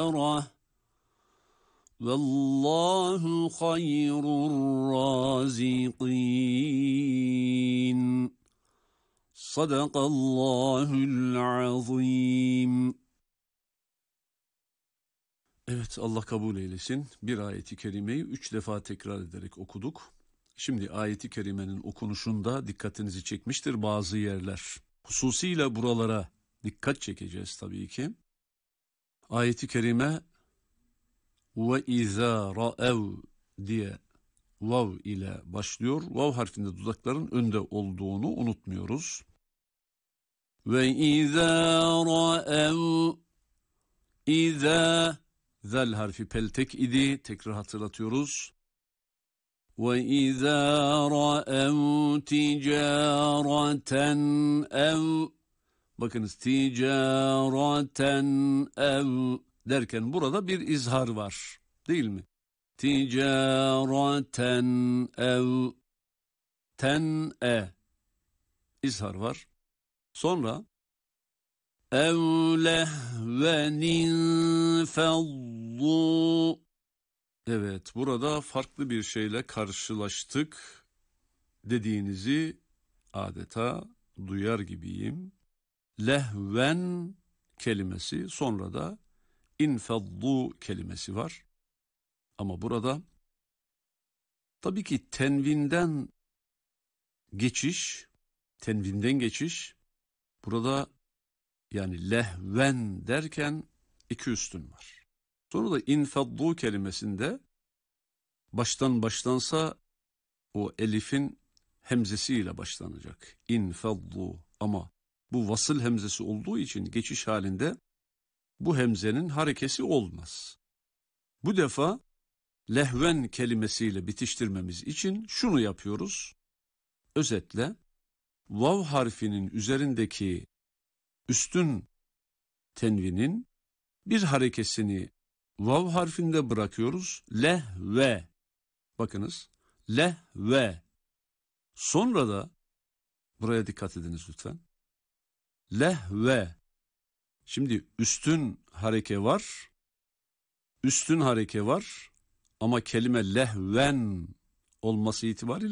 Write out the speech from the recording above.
الْآخِرَةِ وَاللّٰهُ خَيْرُ الرَّازِقِينَ. Sadakallahul azim. Evet, Allah kabul eylesin. Bir ayeti kerimeyi 3 defa tekrar ederek okuduk. Şimdi ayeti kerimenin okunuşunda dikkatinizi çekmiştir bazı yerler. Hususiyle buralara dikkat çekeceğiz tabii ki. Ayeti kerime ve izâ ra'ev diye vav ile başlıyor. Vav harfinde dudakların önde olduğunu unutmuyoruz. Ve izâ ra'ev, izâ, zel harfi peltek idi. Tekrar hatırlatıyoruz. Ve izâ ra'ev ticâraten ev, bakınız ticâraten ev derken burada bir izhar var, değil mi? Ticâraten ev, ten izhar var. Sonra ev lehvenin faddu. Evet, burada farklı bir şeyle karşılaştık dediğinizi adeta duyar gibiyim. Lehven kelimesi, sonra da infaddu kelimesi var. Ama burada tabii ki tenvinden geçiş, burada yani lehven derken iki üstün var. Sonra da infaddu kelimesinde başlansa o elifin hemzesiyle başlanacak. İnfaddu, ama bu vasıl hemzesi olduğu için geçiş halinde bu hemzenin harekesi olmaz. Bu defa lehven kelimesiyle bitiştirmemiz için şunu yapıyoruz. Özetle vav harfinin üzerindeki üstün tenvinin bir harekesini vav harfinde bırakıyoruz. Lehve. Bakınız. Lehve. Sonra da buraya dikkat ediniz lütfen. Lehve. Şimdi üstün hareke var. Ama kelime lehven olması itibariyle